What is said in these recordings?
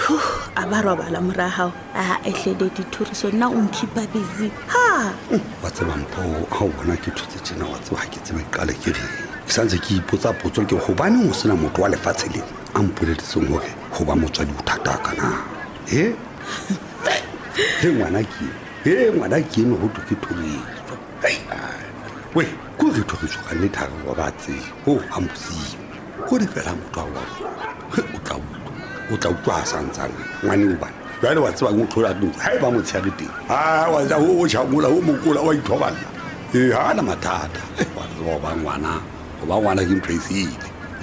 a ba robala mora hao a ehlede dithoriso nna o nkhipa busy ha wa tseba mpho ha o bona ke thutse tsena wa tseba ha ke tsebe qale ke re ke santse ke ipotsa potso ke go bane o sena motho wa lefatshe le a mpoleletseng hore go ba motswadi o thata kana he ngwana ke no go ke thoriso we go re thoriso ka ne tharo wa batse ho ambusi go re fela motho wa o tla utlwa santsang ngwane o bana jwale wa tseba go thola ntse ha ba mo tshare teng wa ja o tshamola o mokola wa ithoballa ha na mathata wa ba ngwana ke impressive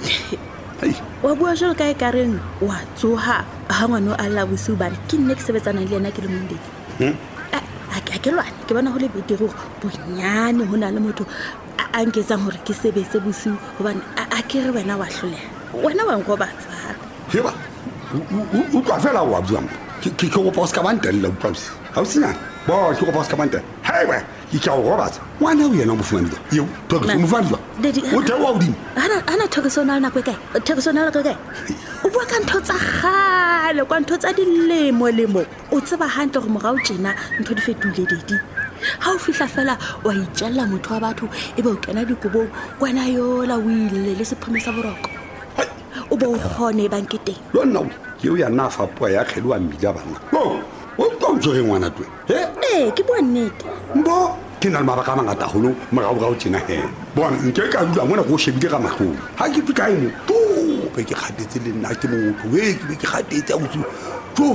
wa bua jalo ka ekareng wa tsoha ha ngwana a la busu bana ke nne ke sebetsana le yena ke le mondedi a ke lwana ke bona ho le bete go bonyane hona le motho a nketsang hore ke sebetse busu hobane a ke re wena wa hloleha wena wa ngo batsa heba o tla fela wa bua ke go poska bantela o pause ha o sina bo ke go poska bantela haiba ke tla go batsa wana o yena mo fumanile yo to ke mo fumanile o te wa udimo ana thokesonal na kwekae thokesonal ka kae o bua ka ntho tsa gale kwa ntho tsa dilemo o tseba hantle go mogao tjena ntho di fetule dedi ha o fihla fela wa itjalla motho wa batho ebe o kena dikobong kwana yola o ile le sephomesa boroko o bo khone banketeng lo nna ke o ya na fa poa ya kgelwa mmila bana o tontsho e ngwana twe ke bua nnete mbo ke na le mabaka mangata holo morao tjena bona nke ka dula mona go shebile ka mahlo ha ke fika imo to be ke khatetse le nna ke motho ke be ke khatetse a botse to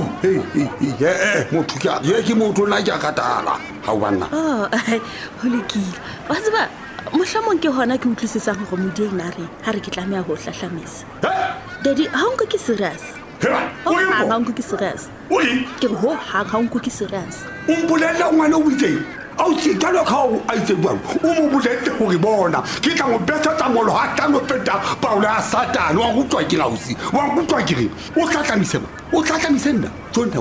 motho ke motho na ke katala ha o bana ho lekile wa tseba mohlomong ke hona ke utlwisisang go modie nna re ha re ke tlameha ho hlahlamisa daddy ha o ke serious ha o ke serious ke ho ha o ke serious o mpolela ngwana o bitseng a o se talo ka o a itse bua o mo boletse hore bona ke tla mo betsa tsa molo ha tla no peta paula a satana wa go tswa ke la usi wa go tswa ke re o tlatlamise nna tsonta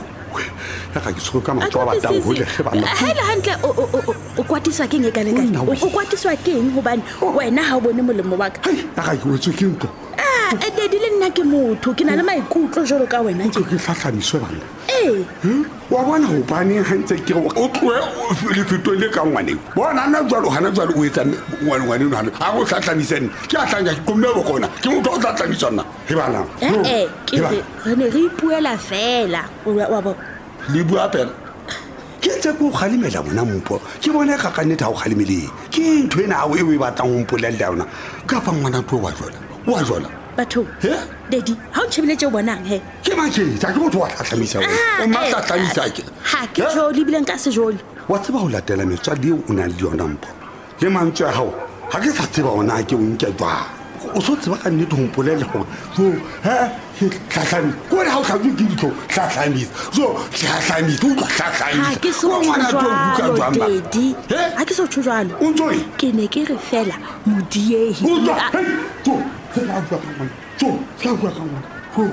ya ka ke se go ka matwa ba tang ho le ge bana hela hantle o kwatiswa ke nge ka le ka o kwatiswa ke eng hobane wena ha o bone molemo wa ka ya ka ke o tswe ke ntlo daddy le nna ke motho ke na le maikutlo jolo ka wena ke hlahlamiswe bana wa bona ho bane hantse ke o tloe le fetole ka ngwane bona na jalo hana jalo o etsa ngwane hana ha go hlahlamisene ke a tlanga ke komne bo kona ke motho o hlahlamisana he bana ke re ne re ipuela fela wa bo le bua pela ke tse go khalimela bona mpo ke bona ka ka neta go khalimele ke ntwe na o e batlang go mpolela yona ka pa ngwana tlo wa jola batho daddy ha o tshebeletse o bonang ke maketsa ke motho wa tlhatlamisa o matlatlamisa ke ha ke joli bileng ka se joli wa tseba ho latela metswadi o na le yona mpo le mantswe a hao ha ke sa tseba ona ke o nke twa o so tseba ka nnete ho mpolela hore so ke tlhatlami ko re ha o tlhatswe ke ditho tlhatlamisa so tlhatlamisa o tlhatlamisa ha ke so tshwala daddy ha ke so tshwala o ntso ke ne ke re fela modiehi se la bua ka ngwana se la bua ka ngwana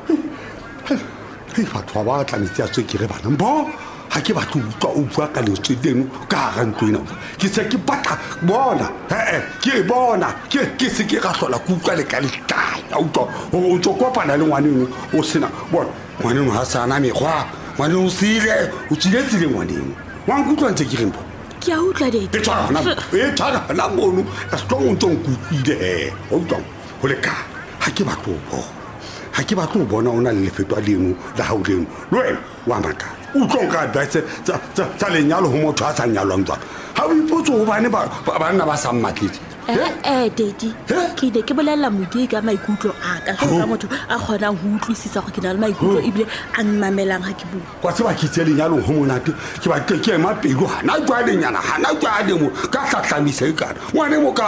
batho ba tlamitse a tswe ke re bana mbo ha ke batho utlwa o bua ka letswe leno ka ga ntlo ena ke se ke batla bona ke bona ke se ke ga hlola ke utlwa le ka letanya utlwa o tswa kopana le ngwaneng o sena bona ngwaneng ha sana mekgwa ngwaneng o sile o tsiletsile ngwaneng wa nkutlwa ntse ke re mpo ke a utlwa de e tshwana la mono a strong ntong kutlile o utlwa ho le ka ha ke batlo bona ona le lefetwa leno la ha o leno lwena wa maka o tlonka advice tsa lenyalo ho motho a sa nyalwang tswa ha o ipotse ho bane banna ba sa mmatletse daddy ke ne ke bolella modie ka maikutlo a ka ka motho a kgonang ho utlwisisa go ke na le maikutlo ebile a mmamelang ha ke bua kwa tseba ke tse lenyalo ho monate ke ba ke ema pelo hana jwa lenyana hana jwa demo ka hlahlamisa e kana ngwane mo ka